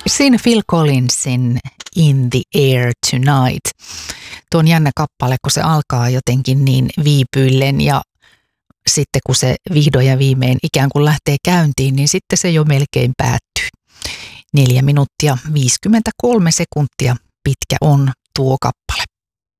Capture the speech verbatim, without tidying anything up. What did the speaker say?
Siinä Phil Collinsin In the Air Tonight. Tuo on jännä kappale, kun se alkaa jotenkin niin viipyillen ja sitten kun se vihdoin ja viimein ikään kuin lähtee käyntiin, niin sitten se jo melkein päättyy. Neljä minuuttia viisikymmentäkolme sekuntia pitkä on tuo kappale.